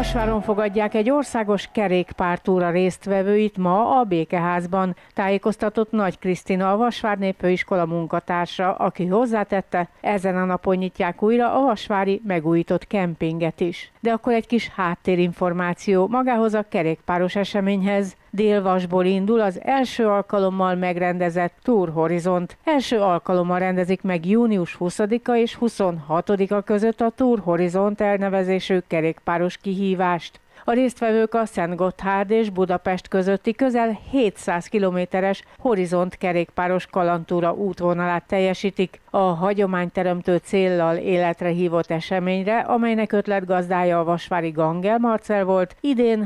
Vasváron fogadják egy országos kerékpártúra résztvevőit ma a Békeházban, tájékoztatott Nagy Krisztina, a Vasvár Népfőiskola munkatársa, aki hozzátette, ezen a napon nyitják újra a vasvári megújított kempinget is. De akkor egy kis háttérinformáció magához a kerékpáros eseményhez. Dél-Vasból indul az első alkalommal megrendezett Tour Horizont. Első alkalommal rendezik meg június 20-a és 26-a között a Tour Horizont elnevezésű kerékpáros kihívást. A résztvevők a Szentgotthárd és Budapest közötti közel 700 kilométeres Horizont kerékpáros kalandtúra útvonalát teljesítik. A hagyományteremtő céllal életre hívott eseményre, amelynek ötletgazdája a vasvári Gangel Marcell volt, idén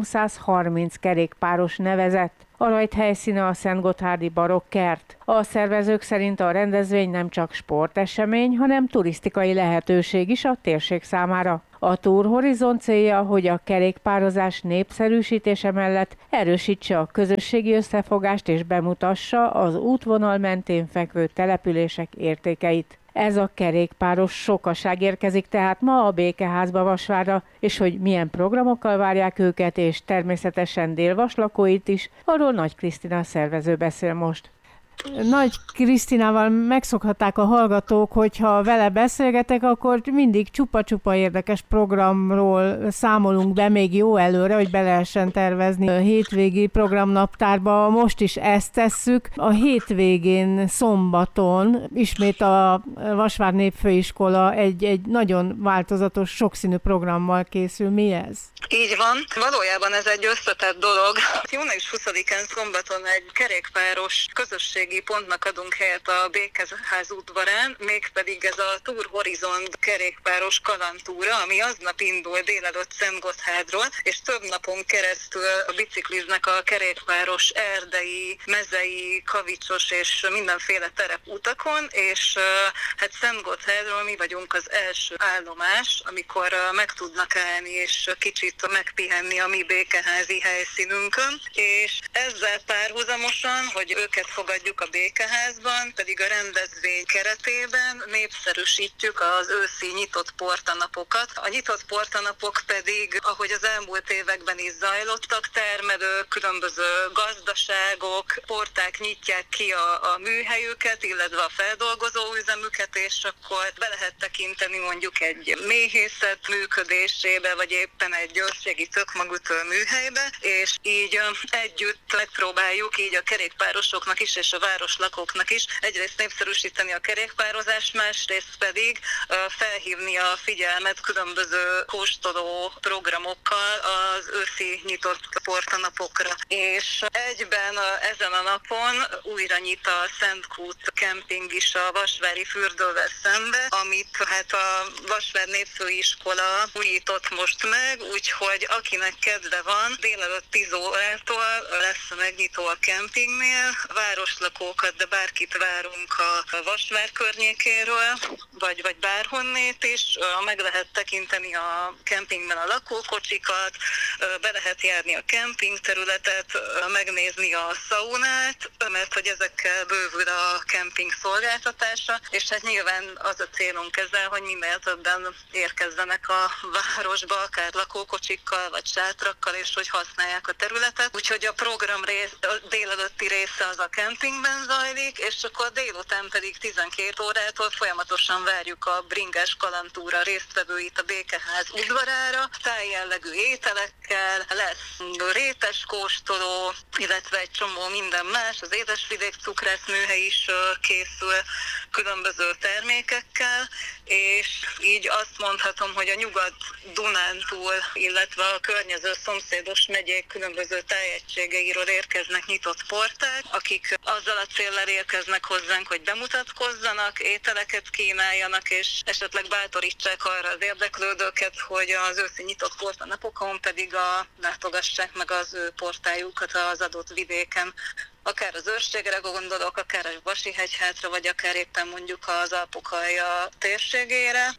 330 kerékpáros nevezett. A rajt helyszíne a Szentgotthárdi barokkert. A szervezők szerint a rendezvény nem csak sportesemény, hanem turisztikai lehetőség is a térség számára. A Tour Horizon célja, hogy a kerékpározás népszerűsítése mellett erősítse a közösségi összefogást és bemutassa az útvonal mentén fekvő települések értékeit. Ez a kerékpáros sokaság érkezik tehát ma a Békeházba Vasvárra, és hogy milyen programokkal várják őket, és természetesen Dél-Vas lakóit is, arról Nagy Krisztina szervező beszél most. Nagy Krisztinával megszokhatták a hallgatók, hogyha vele beszélgetek, akkor mindig csupa-csupa érdekes programról számolunk be még jó előre, hogy be lehessen tervezni a hétvégi programnaptárba. Most is ezt tesszük. A hétvégén szombaton ismét a Vasvár Népfőiskola egy nagyon változatos, sokszínű programmal készül. Mi ez? Így van. Valójában ez egy összetett dolog. Június 20-án szombaton egy kerékpáros közösségi pontnak adunk helyet a Békeház udvarán, mégpedig ez a Tour Horizont kerékpáros kalandtúra, ami aznap indul délelőtt Szentgotthárdról, és több napon keresztül bicikliznek a kerékpáros erdei, mezei, kavicsos és mindenféle tereputakon, és hát Szentgotthárdról mi vagyunk az első állomás, amikor meg tudnak állni és kicsit megpihenni a mi békeházi helyszínünkön, és ezzel párhuzamosan, hogy őket fogadjuk a Békeházban, pedig a rendezvény keretében népszerűsítjük az őszi nyitott portanapokat. A nyitott portanapok pedig, ahogy az elmúlt években is zajlottak, termelők, különböző gazdaságok, porták nyitják ki a műhelyüket, illetve a feldolgozó üzemüket, és akkor be lehet tekinteni mondjuk egy méhészet működésébe, vagy éppen egy őrségi tökmagutó műhelybe, és így együtt megpróbáljuk így a kerékpárosoknak is és a városlakóknak is egyrészt népszerűsíteni a kerékpározást, másrészt pedig felhívni a figyelmet különböző kóstoló programokkal az őszi nyitott portanapokra. És egyben ezen a napon újra nyit a Szentkút kemping is a Vasvári fürdővel szembe, amit hát a Vasvár Népfőiskola újított most meg, úgyhogy akinek kedve van, délelőtt 10 órától lesz a megnyitó a kempingnél, városlakókat, de bárkit várunk a Vasvár környékéről, vagy bárhonnét is, meg lehet tekinteni a kempingben a lakókocsikat, be lehet járni a kempingterületet, megnézni a szaunát, mert hogy ezekkel bővül a kemping szolgáltatása, és hát nyilván az a célunk ezzel, hogy minél többen érkezzenek a városba, akár lakókocsikkal, vagy sátrakkal, és hogy használják a területet. Úgyhogy a program délelőtti része az a kempingben zajlik, és akkor délután pedig 12 órától folyamatosan várjuk a bringás kalandtúra résztvevőit a Békeház udvarára, tájjellegű ételekkel, lesz rétes kóstoló, illetve egy csomó minden más, az Édesvidék cukrászműhely is készül különböző termékekkel, és így azt mondhatom, hogy a Nyugat-Dunántúl, illetve a környező szomszédos megyék különböző tájegységeiről érkeznek nyitott porták, akik azzal a céllal érkeznek hozzánk, hogy bemutatkozzanak, ételeket kínáljanak, és esetleg bátorítsák arra az érdeklődőket, hogy az őszi nyitott portanapokon pedig látogassák meg az ő portájukat az adott vidéken. Akár az őrségre gondolok, akár a Vasihegyhátra, vagy akár éppen mondjuk az Alpokalja térségére.